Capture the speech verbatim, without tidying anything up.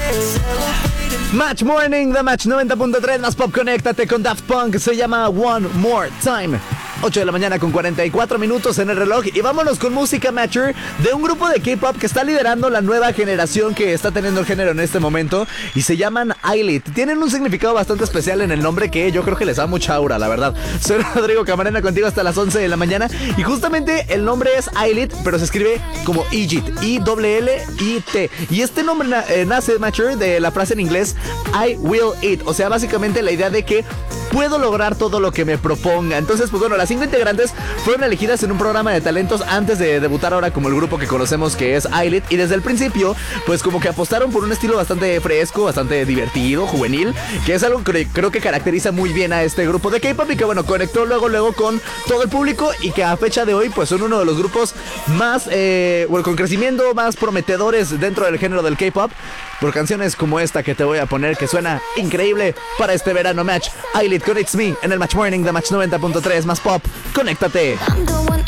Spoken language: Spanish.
Match Morning, The Match noventa punto tres, más pop, conéctate con Daft Punk, se llama One More Time. ocho de la mañana con cuarenta y cuatro minutos en el reloj. Y vámonos con música, Matcher, de un grupo de K-pop que está liderando la nueva generación que está teniendo el género en este momento. Y se llaman I-Lit. Tienen un significado bastante especial en el nombre que yo creo que les da mucha aura, la verdad. Soy Rodrigo Camarena contigo hasta las once de la mañana. Y justamente el nombre es I-Lit, pero se escribe como Igit, I L L I T. Y este nombre na- eh, nace, Matcher, de la frase en inglés I will eat. O sea, básicamente la idea de que puedo lograr todo lo que me proponga. Entonces, pues bueno, las cinco integrantes fueron elegidas en un programa de talentos antes de debutar ahora como el grupo que conocemos, que es I-Lit. Y desde el principio, pues como que apostaron por un estilo bastante fresco, bastante divertido, juvenil, que es algo que creo que caracteriza muy bien a este grupo de K-pop y que bueno, conectó luego luego con todo el público y que a fecha de hoy pues son uno de los grupos más, eh, bueno, con crecimiento más prometedores dentro del género del K-pop, por canciones como esta que te voy a poner, que suena increíble para este verano. Match, I-Lit con It's Me en el Match Morning de Match noventa punto tres, más pop, conéctate. I'm the one